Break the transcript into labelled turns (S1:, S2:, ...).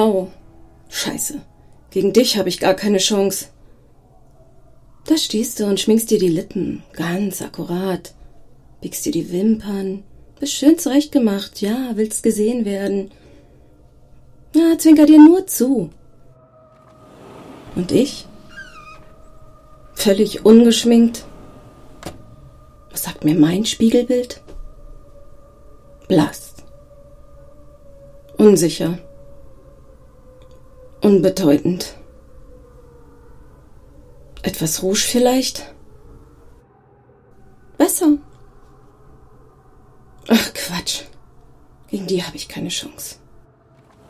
S1: Frau. Scheiße, gegen dich habe ich gar keine Chance. Da stehst du und schminkst dir die Lippen, ganz akkurat. Biegst dir die Wimpern, bist schön zurechtgemacht, ja, willst gesehen werden. Ja, zwinker dir nur zu. Und ich? Völlig ungeschminkt. Was sagt mir mein Spiegelbild? Blass. Unsicher. Unbedeutend. Etwas Rouge vielleicht? Besser. Ach Quatsch. Gegen die habe ich keine Chance.